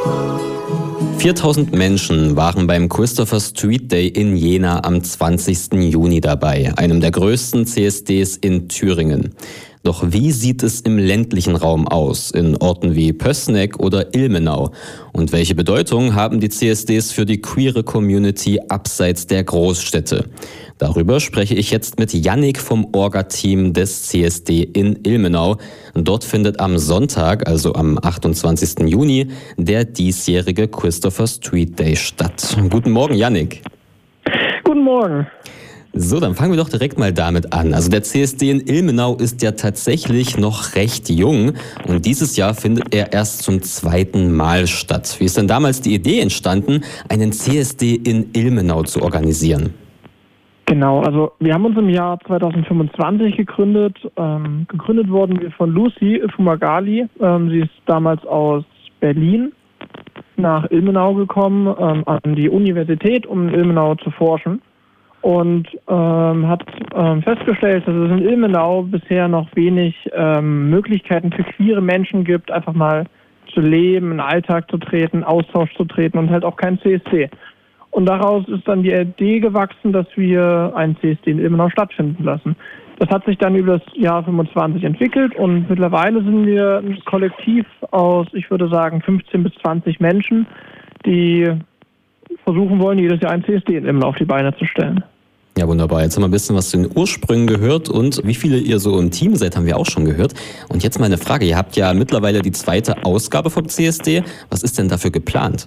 4.000 Menschen waren beim Christopher Street Day in Jena am 20. Juni dabei, einem der größten CSDs in Thüringen. Doch wie sieht es im ländlichen Raum aus, in Orten wie Pößneck oder Ilmenau? Und welche Bedeutung haben die CSDs für die queere Community abseits der Großstädte? Darüber spreche ich jetzt mit Yannick vom Orga-Team des CSD in Ilmenau. Dort findet am Sonntag, also am 28. Juni, der diesjährige Christopher Street Day statt. Guten Morgen, Yannick. Guten Morgen. So, dann fangen wir doch direkt mal damit an. Also der CSD in Ilmenau ist ja tatsächlich noch recht jung und dieses Jahr findet er erst zum 2. Mal statt. Wie ist denn damals die Idee entstanden, einen CSD in Ilmenau zu organisieren? Genau, also wir haben uns im Jahr 2025 gegründet. Gegründet wurden wir von Lucy Fumagalli. Sie ist damals aus Berlin nach Ilmenau gekommen, an die Universität, um in Ilmenau zu forschen. Und hat festgestellt, dass es in Ilmenau bisher noch wenig Möglichkeiten für queere Menschen gibt, einfach mal zu leben, in den Alltag zu treten, Austausch zu treten und halt auch kein CSD. Und daraus ist dann die Idee gewachsen, dass wir einen CSD in Ilmenau stattfinden lassen. Das hat sich dann über das Jahr 25 entwickelt und mittlerweile sind wir ein Kollektiv aus, ich würde sagen, 15 bis 20 Menschen, die versuchen wollen, jedes Jahr einen CSD in Ilmenau auf die Beine zu stellen. Ja, wunderbar. Jetzt haben wir ein bisschen was zu den Ursprüngen gehört und wie viele ihr so im Team seid, haben wir auch schon gehört. Und jetzt mal eine Frage. Ihr habt ja mittlerweile die 2. Ausgabe vom CSD. Was ist denn dafür geplant?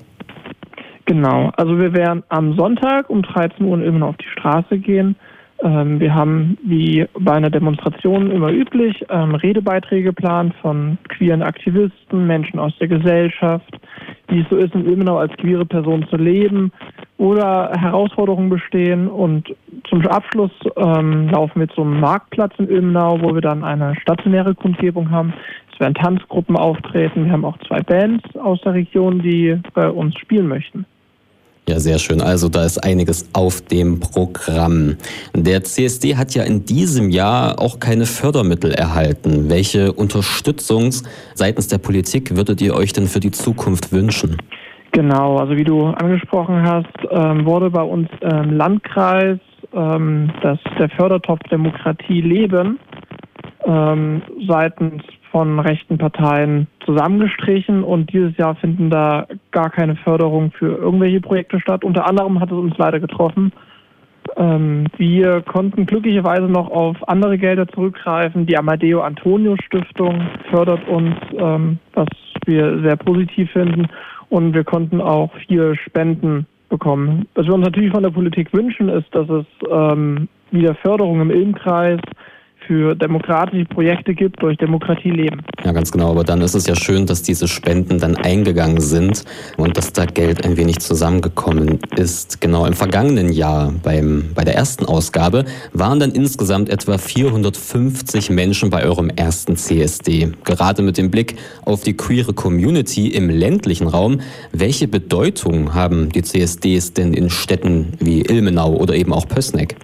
Genau. Also wir werden am Sonntag um 13 Uhr in Ilmenau auf die Straße gehen. Wir haben, wie bei einer Demonstration immer üblich, Redebeiträge geplant von queeren Aktivisten, Menschen aus der Gesellschaft, wie es so ist, in Ilmenau als queere Person zu leben oder Herausforderungen bestehen. Und zum Abschluss laufen wir zum Marktplatz in Ilmenau, wo wir dann eine stationäre Kundgebung haben. Es werden Tanzgruppen auftreten. Wir haben auch 2 Bands aus der Region, die bei uns spielen möchten. Ja, sehr schön. Also da ist einiges auf dem Programm. Der CSD hat ja in diesem Jahr auch keine Fördermittel erhalten. Welche Unterstützung seitens der Politik würdet ihr euch denn für die Zukunft wünschen? Genau, also wie du angesprochen hast, wurde bei uns im Landkreis der Fördertopf Demokratie leben seitens von rechten Parteien zusammengestrichen und dieses Jahr finden da gar keine Förderung für irgendwelche Projekte statt. Unter anderem hat es uns leider getroffen. Wir konnten glücklicherweise noch auf andere Gelder zurückgreifen. Die Amadeo Antonio Stiftung fördert uns, was wir sehr positiv finden. Und wir konnten auch 4 Spenden bekommen. Was wir uns natürlich von der Politik wünschen, ist, dass es wieder Förderung im Ilm-Kreis für demokratische Projekte gibt, durch Demokratie leben. Ja, ganz genau. Aber dann ist es ja schön, dass diese Spenden dann eingegangen sind und dass da Geld ein wenig zusammengekommen ist. Genau, im vergangenen Jahr bei der ersten Ausgabe waren dann insgesamt etwa 450 Menschen bei eurem ersten CSD. Gerade mit dem Blick auf die queere Community im ländlichen Raum, welche Bedeutung haben die CSDs denn in Städten wie Ilmenau oder eben auch Pößneck?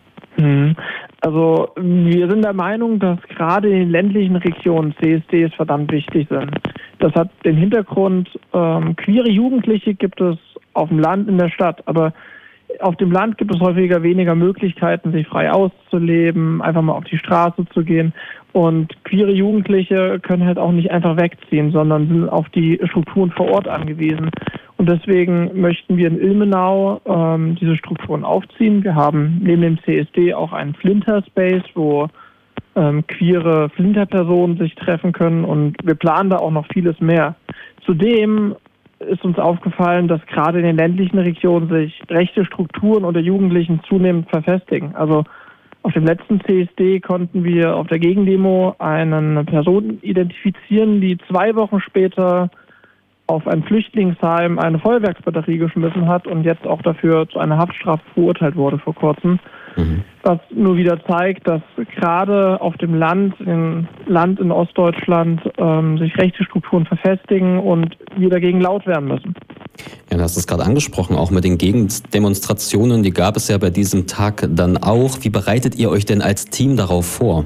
Also wir sind der Meinung, dass gerade in den ländlichen Regionen CSDs verdammt wichtig sind. Das hat den Hintergrund, queere Jugendliche gibt es auf dem Land, in der Stadt, aber auf dem Land gibt es häufiger weniger Möglichkeiten, sich frei auszuleben, einfach mal auf die Straße zu gehen. Und queere Jugendliche können halt auch nicht einfach wegziehen, sondern sind auf die Strukturen vor Ort angewiesen. Und deswegen möchten wir in Ilmenau diese Strukturen aufziehen. Wir haben neben dem CSD auch einen Flinter-Space, wo queere Flinter-Personen sich treffen können. Und wir planen da auch noch vieles mehr. Zudem ist uns aufgefallen, dass gerade in den ländlichen Regionen sich rechte Strukturen unter Jugendlichen zunehmend verfestigen. Also auf dem letzten CSD konnten wir auf der Gegendemo eine Person identifizieren, die 2 Wochen später auf ein Flüchtlingsheim eine Feuerwerksbatterie geschmissen hat und jetzt auch dafür zu einer Haftstrafe verurteilt wurde vor kurzem. Was nur wieder zeigt, dass gerade auf dem Land in Ostdeutschland sich rechte Strukturen verfestigen und wir dagegen laut werden müssen. Ja, du hast es gerade angesprochen, auch mit den Gegendemonstrationen, die gab es ja bei diesem Tag dann auch. Wie bereitet ihr euch denn als Team darauf vor?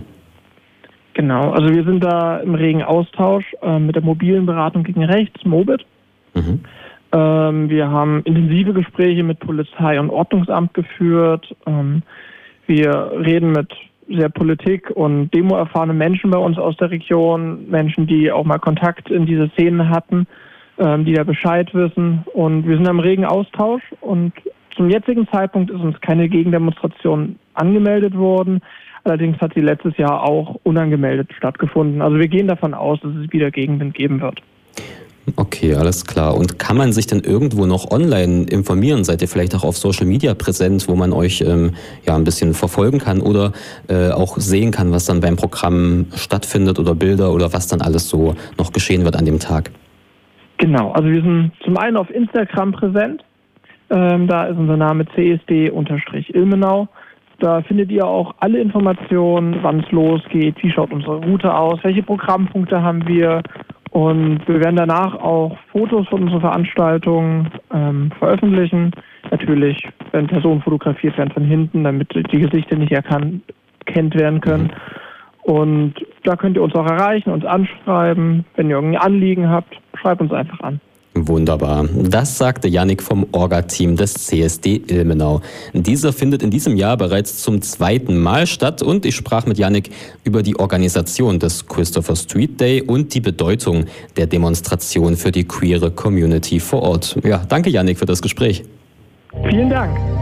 Genau, also wir sind da im regen Austausch mit der mobilen Beratung gegen Rechts, MOBIT. Wir haben intensive Gespräche mit Polizei und Ordnungsamt geführt. Wir reden mit sehr Politik- und demoerfahrenen Menschen bei uns aus der Region, Menschen, die auch mal Kontakt in diese Szenen hatten, die da Bescheid wissen. Und wir sind im regen Austausch. Und zum jetzigen Zeitpunkt ist uns keine Gegendemonstration angemeldet worden. Allerdings hat sie letztes Jahr auch unangemeldet stattgefunden. Also wir gehen davon aus, dass es wieder Gegenwind geben wird. Okay, alles klar. Und kann man sich denn irgendwo noch online informieren? Seid ihr vielleicht auch auf Social Media präsent, wo man euch ein bisschen verfolgen kann oder auch sehen kann, was dann beim Programm stattfindet oder Bilder oder was dann alles so noch geschehen wird an dem Tag? Genau, also wir sind zum einen auf Instagram präsent. Da ist unser Name CSD-Ilmenau. Da findet ihr auch alle Informationen, wann es losgeht, wie schaut unsere Route aus, welche Programmpunkte haben wir. Und wir werden danach auch Fotos von unserer Veranstaltung veröffentlichen. Natürlich werden Personen fotografiert werden von hinten, damit die Gesichter nicht erkannt werden können. Und da könnt ihr uns auch erreichen, uns anschreiben. Wenn ihr irgendein Anliegen habt, schreibt uns einfach an. Wunderbar. Das sagte Yannick vom Orga-Team des CSD Ilmenau. Dieser findet in diesem Jahr bereits zum 2. Mal statt und ich sprach mit Yannick über die Organisation des Christopher Street Day und die Bedeutung der Demonstration für die queere Community vor Ort. Ja, danke Yannick für das Gespräch. Vielen Dank.